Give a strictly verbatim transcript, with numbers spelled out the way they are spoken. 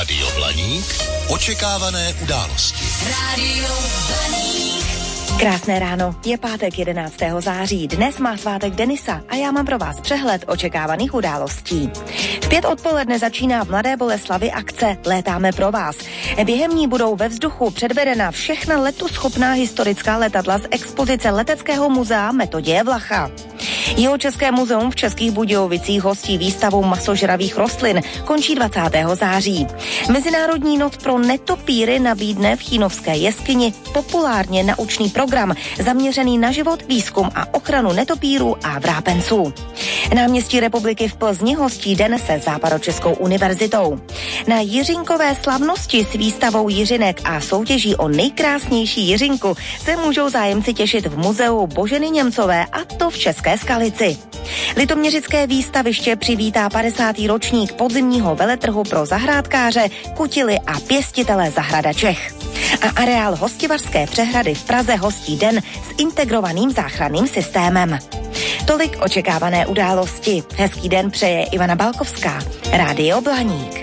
Rádio Blaník. Očekávané události. Rádio Blaník. Krásné ráno, je pátek jedenáctého září, dnes má svátek Denisa a já mám pro vás přehled očekávaných událostí. V pět odpoledne začíná v Mladé Boleslavi akce Létáme pro vás. Během ní budou ve vzduchu předvedena všechna letuschopná historická letadla z expozice Leteckého muzea Metoděje Vlacha. Jihočeské muzeum v Českých Budějovicích hostí výstavu masožravých rostlin, končí dvacátého září. Mezinárodní noc pro netopíry nabídne v Chínovské jeskyni populárně naučný program zaměřený na život, výzkum a ochranu netopírů a vrápenců. Náměstí Republiky v Plzni hostí den se Západočeskou univerzitou. Na Jiřinkové slavnosti s výstavou jiřinek a soutěží o nejkrásnější jiřinku se můžou zájemci těšit v muzeu Boženy Němcové, a to v České Skalici. Litoměřické výstaviště přivítá padesátý ročník podzimního veletrhu pro zahrádkáře, kutily a pěstitele zahrada Čech. A areál Hostivařské přehrady v Praze hostí den s integrovaným záchranným systémem. Tolik očekávané události. Hezký den přeje Ivana Balkovská. Rádio Blaník.